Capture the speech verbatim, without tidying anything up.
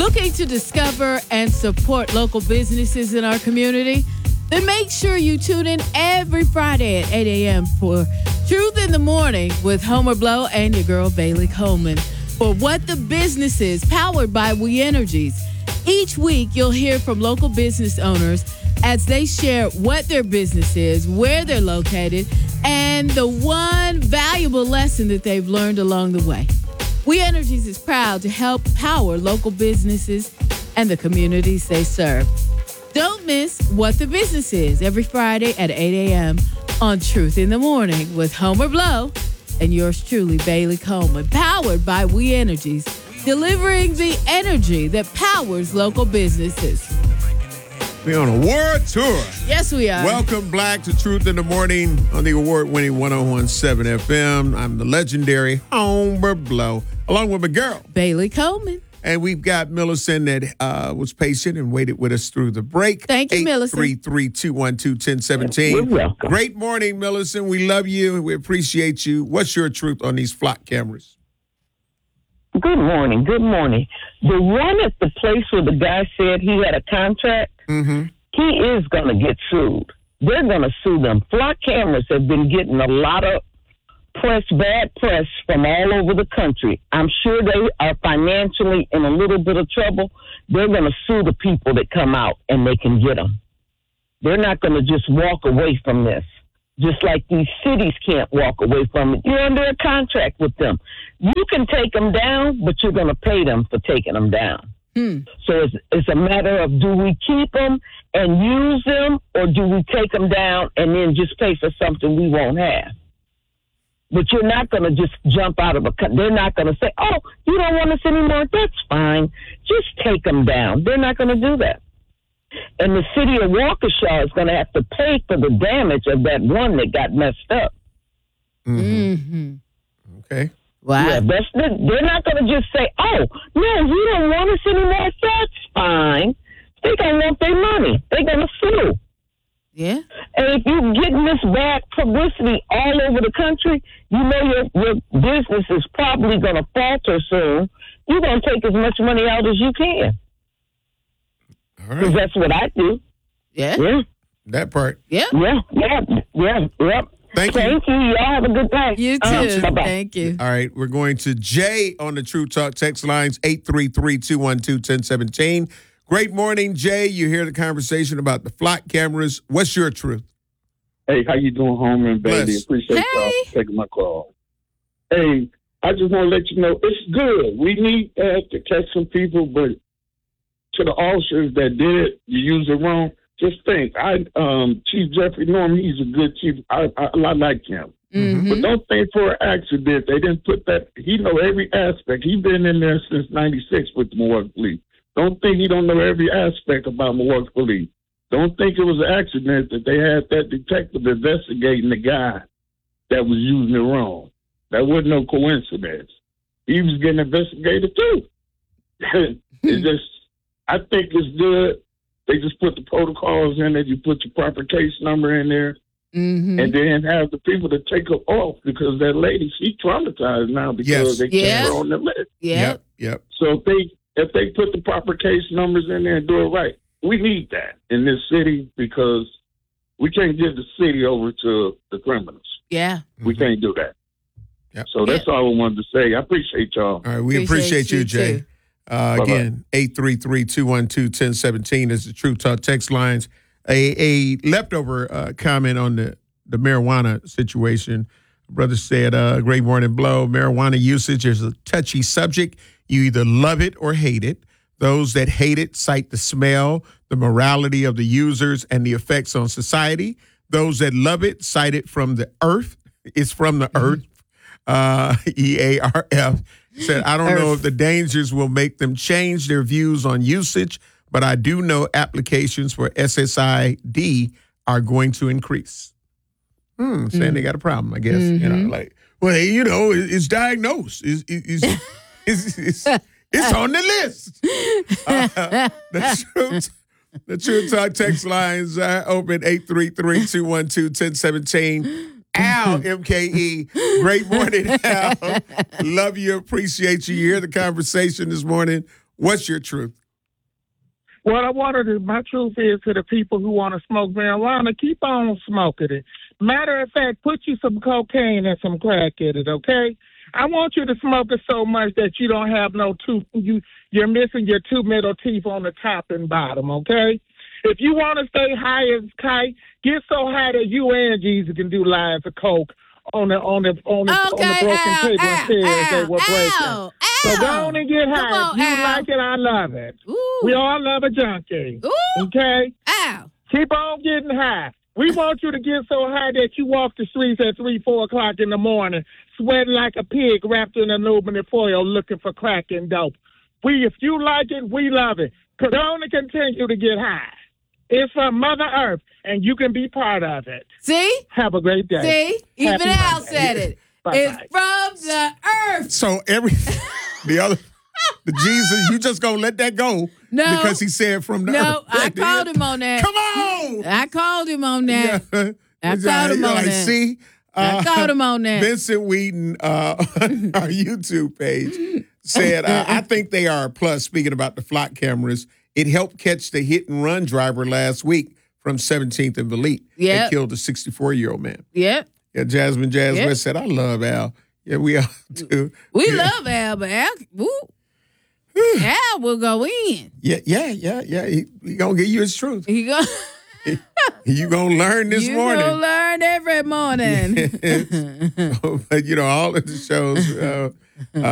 Looking to discover and support local businesses in our community? Then make sure you tune in every Friday at eight a.m. for Truth in the Morning with Homer Blow and your girl Bailey Coleman for What the Business Is, powered by We Energies. Each week, you'll hear from local business owners as they share what their business is, where they're located, and the one valuable lesson that they've learned along the way. We Energies is proud to help power local businesses and the communities they serve. Don't miss What the Business Is every Friday at eight a.m. on Truth in the Morning with Homer Blow and yours truly, Bailey Coleman, powered by We Energies, delivering the energy that powers local businesses. We're on a world tour. Yes, we are. Welcome, Black, to Truth in the Morning on the award-winning one oh one point seven F M. I'm the legendary Homer Blow, along with my girl, Bailey Coleman. And we've got Millicent that uh, was patient and waited with us through the break. Thank you, Millicent. eight three three, two one two, one zero one seven. You're welcome. Great morning, Millicent. We love you and we appreciate you. What's your truth on these flock cameras? Good morning. Good morning. The one at the place where the guy said he had a contract, Mm-hmm. he is going to get sued. They're going to sue them. Flock cameras have been getting a lot of press, bad press from all over the country. I'm sure they are financially in a little bit of trouble. They're going to sue the people that come out and they can get them. They're not going to just walk away from this. Just like these cities can't walk away from it. You're under a contract with them. You can take them down, but you're going to pay them for taking them down. Hmm. So it's, it's a matter of, do we keep them and use them, or do we take them down and then just pay for something we won't have? But you're not going to just jump out of a – they're not going to say, oh, you don't want us anymore? That's fine. Just take them down. They're not going to do that. And the city of Waukesha is going to have to pay for the damage of that one that got messed up. Mm-hmm. Mm-hmm. Okay. Wow. Yeah, that's the, they're not going to just say, oh, no, you don't want us anymore. That's fine. They're going to want their money. They're going to sue. Yeah. And if you're getting this bad publicity all over the country, you know your, your business is probably going to falter soon. You're going to take as much money out as you can. All Because right. that's what I do. Yeah. Yeah, That part. Yeah. yeah, yeah, yeah, yeah. Thank you. Thank you. Y'all have a good day. You too. Uh, bye-bye. Thank you. All right, we're going to Jay on the True Talk text lines, eight three three, two one two, one zero one seven. Great morning, Jay. You hear the conversation about the flock cameras. What's your truth? Hey, how you doing, Homer and Bailey? Bless. Appreciate Hey. y'all for taking my call. Hey, I just want to let you know it's good. We need uh, to catch some people, but to the officers that did it, you use it wrong. Just think, I um, Chief Jeffrey Norman, he's a good chief. I, I, I like him. Mm-hmm. But don't think for an accident they didn't put that. He know every aspect. He's been in there since ninety-six with the Milwaukee Police. Don't think he don't know every aspect about Milwaukee Police. Don't think it was an accident that they had that detective investigating the guy that was using it wrong. That wasn't no coincidence. He was getting investigated too. It's just, I think it's good. They just put the protocols in there. You put your proper case number in there. Mm-hmm. And then have the people to take her off because that lady, she's traumatized now because Yes. they Yeah. kept her on the list. Yeah. Yep. So if they if they put the proper case numbers in there and do it right, we need that in this city because we can't give the city over to the criminals. Yeah. We Mhm. can't do that. Yep. So that's all I wanted to say. I appreciate y'all. All right, we appreciate, Appreciate you, you, Jay. too. Uh, Bye-bye. again, eight three three, two one two, one zero one seven is the True Talk text lines. A, a leftover uh, comment on the, the marijuana situation. Brother said, uh, great morning, Blow. Marijuana usage is a touchy subject. You either love it or hate it. Those that hate it cite the smell, the morality of the users, and the effects on society. Those that love it cite it from the earth. It's from the earth. Uh, E A R F said, I don't know Earth. if the dangers will make them change their views on usage, but I do know applications for S S I D are going to increase. Hmm, saying they got a problem, I guess. You know, like, well, hey, you know, it- it's diagnosed. It's, it's, it's, it's, it's on the list. Uh, the truth. The True Talk text lines are open eight three three, two one two, one zero one seven. Al, M K E. Great morning, Al. Love you, appreciate you. You hear the conversation this morning. What's your truth? What I wanted to, my truth is to the people who want to smoke marijuana, keep on smoking it. Matter of fact, put you some cocaine and some crack in it, okay? I want you to smoke it so much that you don't have no tooth. You, you're missing your two middle teeth on the top and bottom, okay? If you want to stay high as a kite, get so high that you and Jesus can do lines of coke on the on the on the, Okay, on the broken ow, table ow, and stairs they ow, were breaking. ow, So go ow. on and get Come high. on, If you Al. like it, I love it. Ooh. We all love a junkie. Ooh. Okay? Ow. Keep on getting high. We want you to get so high that you walk the streets at three, four o'clock in the morning, sweating like a pig wrapped in aluminum foil looking for crack and dope. We, if you like it, we love it. Could only continue to get high. It's from Mother Earth, and you can be part of it. See? Have a great day. See? Even Happy Al Monday. said it. Bye-bye. It's from the earth. So every the other the Jesus, you just gonna let that go? No. Because he said from the No, earth. I called him on that. Come on. I called him on that. Yeah. I called him You're on like, that. See, I called him on that. Vincent Wheaton uh, on our YouTube page said, uh, I think they are a plus. Speaking about the flock cameras, it helped catch the hit and run driver last week from seventeenth and Valete. Yep. They killed a sixty-four-year-old man. Yep. Yeah, Jasmine Jazz Yep. West said, I love Al. Yeah, we all do. We yeah. love Al, but Al, woo, Al will go in. Yeah, yeah, yeah, yeah. He, he gonna give you his truth. He go. You gonna learn this you morning. gonna learn every morning. But you know, all of the shows. Uh, uh,